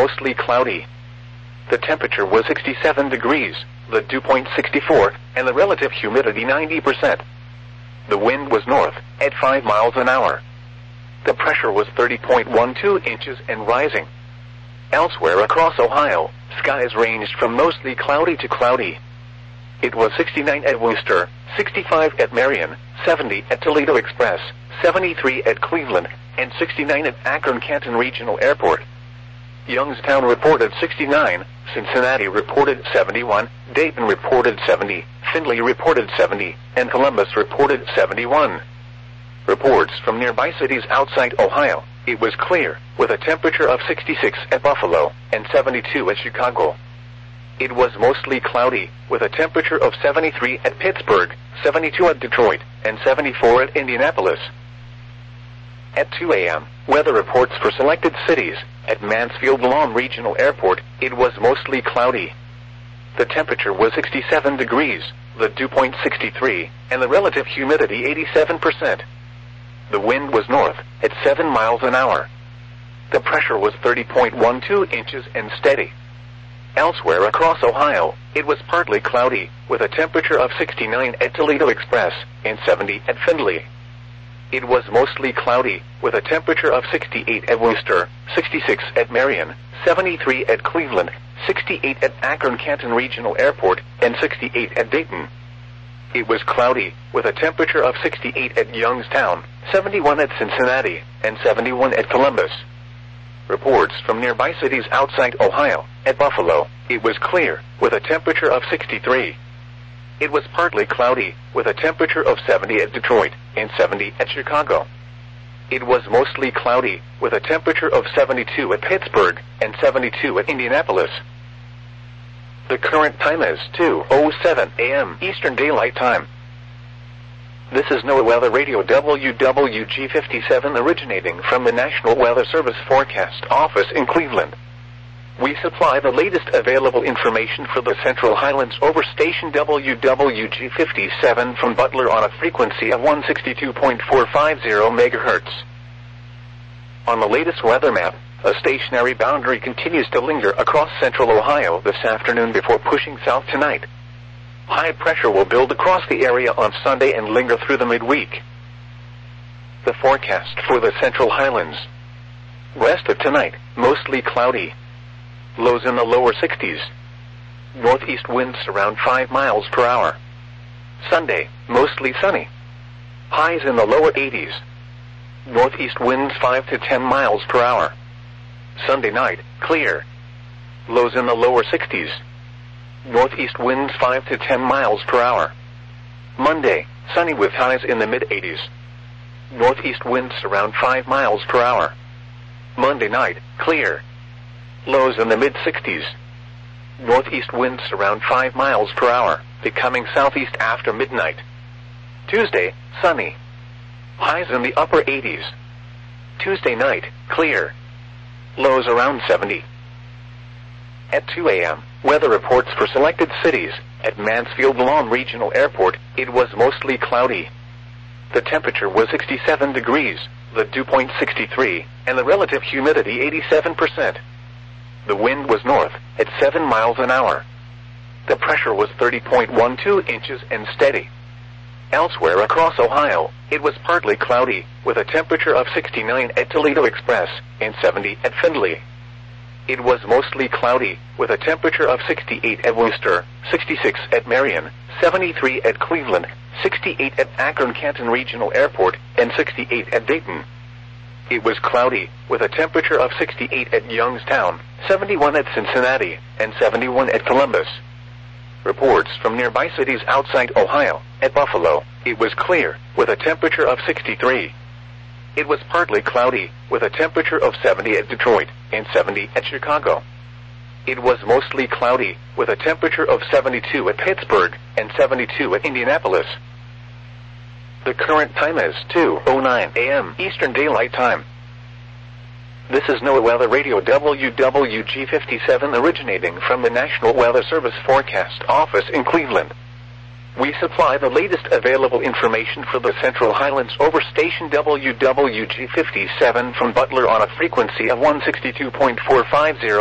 mostly cloudy. The temperature was 67 degrees, the dew point 64, and the relative humidity 90%. The wind was north, at 5 miles an hour. The pressure was 30.12 inches and rising. Elsewhere across Ohio, skies ranged from mostly cloudy to cloudy. It was 69 at Wooster, 65 at Marion, 70 at Toledo Express, 73 at Cleveland, and 69 at Akron-Canton Regional Airport. Youngstown reported 69, Cincinnati reported 71, Dayton reported 70, Findlay reported 70, and Columbus reported 71. Reports from nearby cities outside Ohio, it was clear, with a temperature of 66 at Buffalo and 72 at Chicago. It was mostly cloudy, with a temperature of 73 at Pittsburgh, 72 at Detroit, and 74 at Indianapolis. At 2 a.m., weather reports for selected cities. At Mansfield Lawn Regional Airport, it was mostly cloudy. The temperature was 67 degrees, the dew point 63, and the relative humidity 87%. The wind was north, at 7 miles an hour. The pressure was 30.12 inches and steady. Elsewhere across Ohio, it was partly cloudy, with a temperature of 69 at Toledo Express and 70 at Findlay. It was mostly cloudy, with a temperature of 68 at Wooster, 66 at Marion, 73 at Cleveland, 68 at Akron-Canton Regional Airport, and 68 at Dayton. It was cloudy, with a temperature of 68 at Youngstown, 71 at Cincinnati, and 71 at Columbus. Reports from nearby cities outside Ohio, at Buffalo, it was clear, with a temperature of 63. It was partly cloudy, with a temperature of 70 at Detroit and 70 at Chicago. It was mostly cloudy, with a temperature of 72 at Pittsburgh and 72 at Indianapolis. The current time is 2:07 a.m. Eastern Daylight Time. This is NOAA Weather Radio WWG57 originating from the National Weather Service Forecast Office in Cleveland. We supply the latest available information for the Central Highlands over station WWG57 from Butler on a frequency of 162.450 MHz. On the latest weather map, a stationary boundary continues to linger across central Ohio this afternoon before pushing south tonight. High pressure will build across the area on Sunday and linger through the midweek. The forecast for the Central Highlands. West of tonight, mostly cloudy. Lows in the lower 60s. Northeast winds around 5 miles per hour. Sunday, mostly sunny. Highs in the lower 80s. Northeast winds 5 to 10 miles per hour. Sunday night, clear. Lows in the lower 60s. Northeast winds 5 to 10 miles per hour. Monday, sunny with highs in the mid-80s. Northeast winds around 5 miles per hour. Monday night, clear. Lows in the mid-60s. Northeast winds around 5 miles per hour, becoming southeast after midnight. Tuesday, sunny. Highs in the upper 80s. Tuesday night, clear. Lows around 70. At 2 a.m., weather reports for selected cities. At Mansfield Lawn Regional Airport, it was mostly cloudy. The temperature was 67 degrees, the dew point 63, and the relative humidity 87%. The wind was north, at 7 miles an hour. The pressure was 30.12 inches and steady. Elsewhere across Ohio, it was partly cloudy, with a temperature of 69 at Toledo Express and 70 at Findlay. It was mostly cloudy, with a temperature of 68 at Wooster, 66 at Marion, 73 at Cleveland, 68 at Akron-Canton Regional Airport, and 68 at Dayton. It was cloudy, with a temperature of 68 at Youngstown, 71 at Cincinnati, and 71 at Columbus. Reports from nearby cities outside Ohio, at Buffalo, it was clear, with a temperature of 63. It was partly cloudy, with a temperature of 70 at Detroit, and 70 at Chicago. It was mostly cloudy, with a temperature of 72 at Pittsburgh, and 72 at Indianapolis. The current time is 2:09 a.m. Eastern Daylight Time. This is NOAA Weather Radio WWG57 originating from the National Weather Service Forecast Office in Cleveland. We supply the latest available information for the Central Highlands over station WWG57 from Butler on a frequency of 162.450